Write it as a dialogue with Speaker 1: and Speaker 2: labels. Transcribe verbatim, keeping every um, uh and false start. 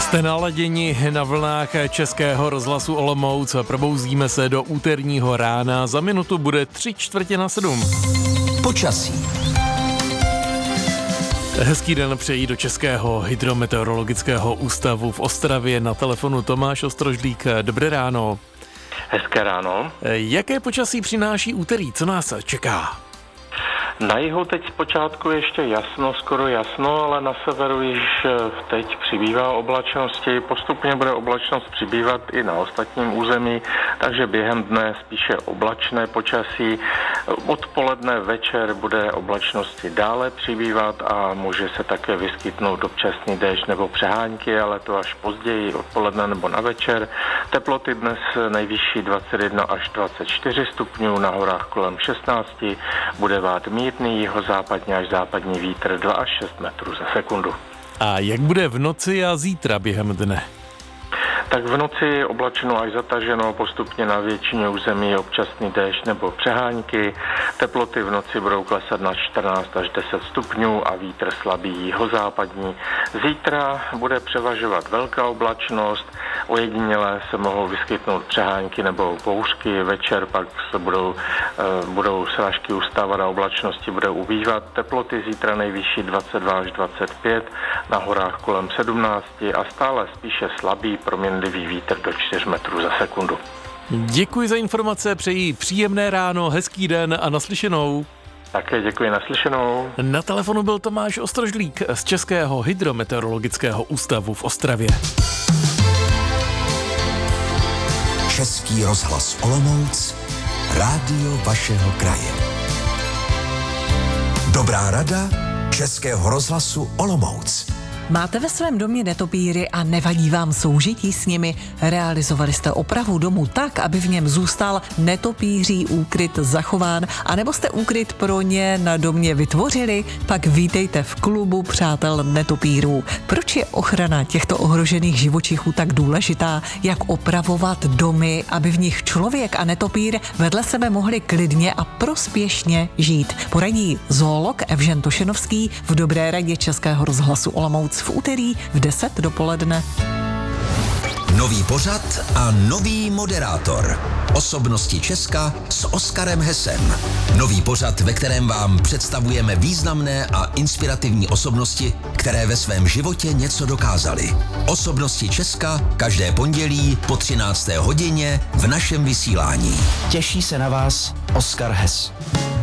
Speaker 1: Jste naladěni na vlnách Českého rozhlasu Olomouc. Probouzíme se do úterního rána. Za minutu bude tři čtvrtě na sedm.
Speaker 2: Počasí.
Speaker 1: Hezký den přejí do Českého hydrometeorologického ústavu v Ostravě. Na telefonu Tomáš Ostrožlík. Dobré ráno.
Speaker 3: Hezké ráno.
Speaker 1: Jaké počasí přináší úterý? Co nás čeká?
Speaker 3: Na jihu teď zpočátku ještě jasno, skoro jasno, ale na severu již teď přibývá oblačnosti. Postupně bude oblačnost přibývat i na ostatním území, takže během dne spíše oblačné počasí. Odpoledne večer bude oblačnosti dále přibývat a může se také vyskytnout občasný déšť nebo přehánky, ale to až později odpoledne nebo na večer. Teploty dnes nejvyšší dvacet jedna až dvacet čtyři stupňů, na horách kolem šestnáct, bude vát mírný jihozápadní až západní vítr dva až šest metrů za sekundu.
Speaker 1: A jak bude v noci a zítra během dne?
Speaker 3: Tak v noci oblačeno až zataženo, postupně na většině území občasný déšť nebo přehánky. Teploty v noci budou klesat na čtrnáct až deset stupňů a vítr slabý jihozápadní. Zítra bude převažovat velká oblačnost, ojediněle se mohou vyskytnout přehánky nebo bouřky, večer pak se budou, uh, budou srážky ustávat a oblačnosti bude ubývat. Teploty zítra nejvyšší dvacet dva až dvacet pět, na horách kolem sedmnáct a stále spíše slabý proměnlivý vítr do čtyř metrů za sekundu.
Speaker 1: Děkuji za informace, přeji příjemné ráno, hezký den a naslyšenou.
Speaker 3: Také děkuji, naslyšenou.
Speaker 1: Na telefonu byl Tomáš Ostrožlík z Českého hydrometeorologického ústavu v Ostravě.
Speaker 2: Český rozhlas Olomouc, rádio vašeho kraje. Dobrá rada Českého rozhlasu Olomouc.
Speaker 4: Máte ve svém domě netopýry a nevadí vám soužití s nimi? Realizovali jste opravu domu tak, aby v něm zůstal netopýří úkryt zachován, anebo jste úkryt pro ně na domě vytvořili? Pak vítejte v klubu přátel netopýrů. Proč je ochrana těchto ohrožených živočichů tak důležitá? Jak opravovat domy, aby v nich člověk a netopýr vedle sebe mohli klidně a prospěšně žít? Poradí zoolog Evžen Tošenovský v Dobré radě Českého rozhlasu Olomouc v úterý v deset dopoledne.
Speaker 2: Nový pořad a nový moderátor. Osobnosti Česka s Oskarem Hesem. Nový pořad, ve kterém vám představujeme významné a inspirativní osobnosti, které ve svém životě něco dokázaly. Osobnosti Česka každé pondělí po třinácté hodině v našem vysílání.
Speaker 5: Těší se na vás Oskar Hes.